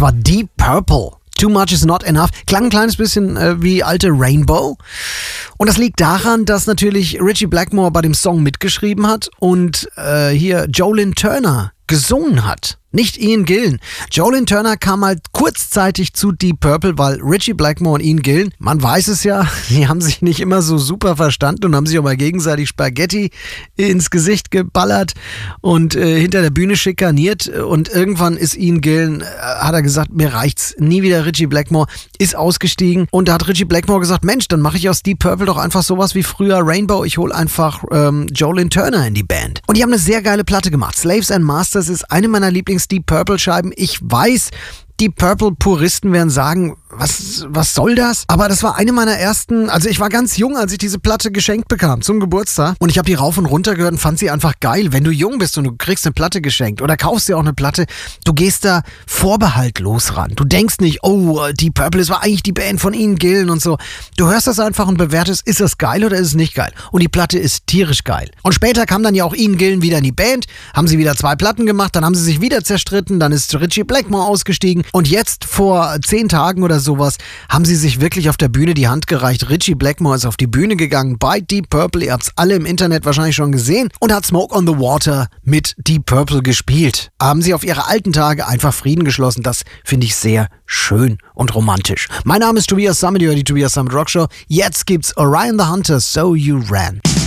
war Deep Purple. Too Much Is Not Enough. Klang ein kleines bisschen wie alte Rainbow. Und das liegt daran, dass natürlich Ritchie Blackmore bei dem Song mitgeschrieben hat und hier Joe Turner gesungen hat. Nicht Ian Gillan. Joe Turner kam halt kurzzeitig zu Deep Purple, weil Ritchie Blackmore und Ian Gillan, man weiß es ja, die haben sich nicht immer so super verstanden und haben sich auch mal gegenseitig Spaghetti ins Gesicht geballert und hinter der Bühne schikaniert. Und irgendwann ist Ian Gillan, hat er gesagt, mir reicht's, nie wieder Ritchie Blackmore, ist ausgestiegen. Und da hat Ritchie Blackmore gesagt, Mensch, dann mache ich aus Deep Purple doch einfach sowas wie früher Rainbow. Ich hole einfach Joe Turner in die Band. Und die haben eine sehr geile Platte gemacht. Slaves and Masters ist eine meiner Deep Purple Scheiben. Ich weiß, Deep Purple Puristen werden sagen, was soll das? Aber das war eine meiner ersten, also ich war ganz jung, als ich diese Platte geschenkt bekam zum Geburtstag und ich habe die rauf und runter gehört und fand sie einfach geil. Wenn du jung bist und du kriegst eine Platte geschenkt oder kaufst dir auch eine Platte, du gehst da vorbehaltlos ran. Du denkst nicht, oh, Deep Purple, das war eigentlich die Band von Ian Gillan und so. Du hörst das einfach und bewertest, ist das geil oder ist es nicht geil? Und die Platte ist tierisch geil. Und später kam dann ja auch Ian Gillan wieder in die Band, haben sie wieder 2 Platten gemacht, dann haben sie sich wieder zerstritten, dann ist Ritchie Blackmore ausgestiegen und jetzt vor 10 Tagen oder sowas haben sie sich wirklich auf der Bühne die Hand gereicht. Ritchie Blackmore ist auf die Bühne gegangen bei Deep Purple. Ihr habt es alle im Internet wahrscheinlich schon gesehen und hat Smoke on the Water mit Deep Purple gespielt. Haben sie auf ihre alten Tage einfach Frieden geschlossen. Das finde ich sehr schön und romantisch. Mein Name ist Tobias Sammet, ihr hört die Tobias Sammet Rock Show. Jetzt gibt's Orion the Hunter, So You Ran.